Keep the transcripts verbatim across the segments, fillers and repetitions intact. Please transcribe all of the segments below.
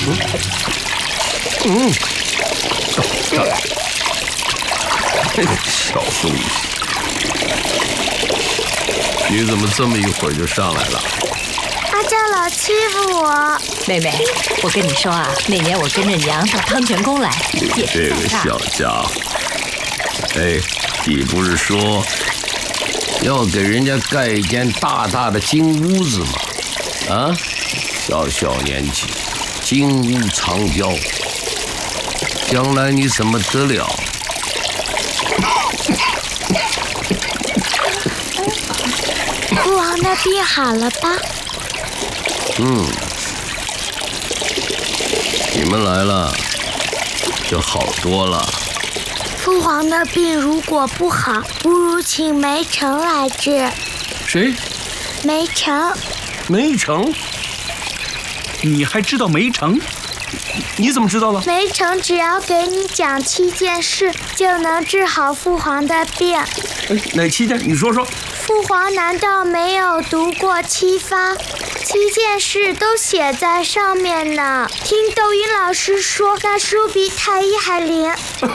嗯，上来，这个小东西，你怎么这么一会儿就上来了？ 阿娇老欺负我。 妹妹，我跟你说啊，那年我跟着娘到汤泉宫来，也这个小家伙，哎，你不是说要给人家盖一间大大的金屋子吗？啊，小小年纪，金屋藏娇，将来你怎么得了？ 父王的病好了吧？ 嗯，你们来了，就好多了。 父皇的病如果不好，不如请梅城来治。 谁？ 梅城。 梅城？ 你还知道梅城？你怎么知道了？ 梅城只要给你讲七件事，就能治好父皇的病。 哎，哪七件？你说说。 父皇难道没有读过七发？七件事都写在上面呢。听抖音老师说，那书比太医还灵。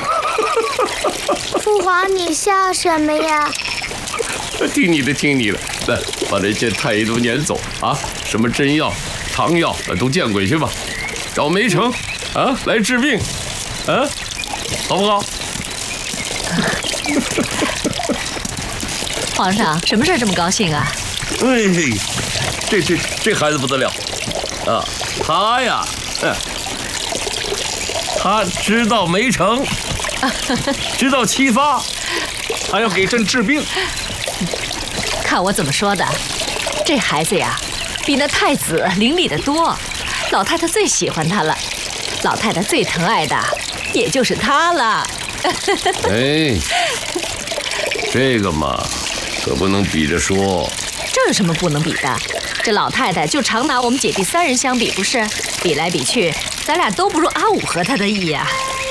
父皇，你笑什么呀？ 听你的，听你的。来，把这些太医都撵走啊！什么针药、汤药，都见鬼去吧！找梅城啊，来治病，啊，好不好？ 皇上，什么事这么高兴啊？ 哎，这这这孩子不得了啊！他呀，嗯，他知道梅城，知道七发， 还要给朕治病。 看我怎么说的，这孩子呀，比那太子伶俐得多。老太太最喜欢他了，老太太最疼爱的也就是他了。 哎，这个嘛，可不能比着说。 这有什么不能比的？这老太太就常拿我们姐弟三人相比，不是？比来比去，咱俩都不如阿五和她的意呀。